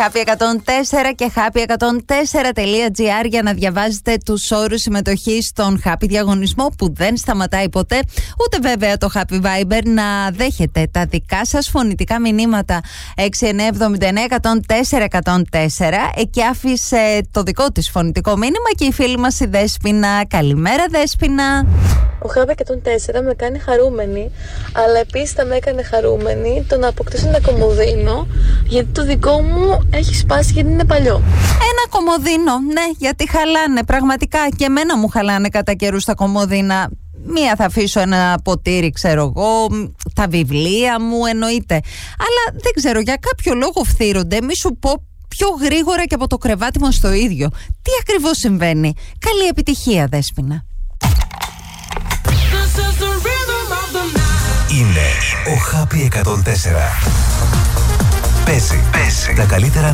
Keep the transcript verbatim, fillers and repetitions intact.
Happy εκατόν τέσσερα και happy εκατόν τέσσερα τελεία gr για να διαβάζετε τους όρους συμμετοχής στον Happy διαγωνισμό που δεν σταματάει ποτέ. Ούτε βέβαια το Happy Viber να δέχεται τα δικά σας φωνητικά μηνύματα έξι εννιά εβδομήντα εννέα εκατόν τέσσερα εκατόν τέσσερα. Εκεί άφησε το δικό της φωνητικό μήνυμα και η φίλη μας η Δέσποινα. Καλημέρα Δέσποινα. Ο Happy εκατόν τέσσερα με κάνει χαρούμενη, αλλά επίσης θα με έκανε χαρούμενη το να αποκτήσω ένα κομμωδίνο, γιατί το δικό μου έχει σπάσει γιατί είναι παλιό. Ένα κομμωδίνο, ναι, γιατί χαλάνε πραγματικά, και εμένα μου χαλάνε κατά καιρούς τα κομμωδίνα. Μία θα αφήσω ένα ποτήρι, ξέρω εγώ, τα βιβλία μου εννοείται, αλλά δεν ξέρω, για κάποιο λόγο φθύρονται, μη σου πω, πιο γρήγορα και από το κρεβάτι μας το ίδιο. Τι ακριβώς συμβαίνει? Καλή επιτυχία Δέσποινα. Είναι ο Happy εκατόν τέσσερα. Παίζει, Παίζει. τα καλύτερα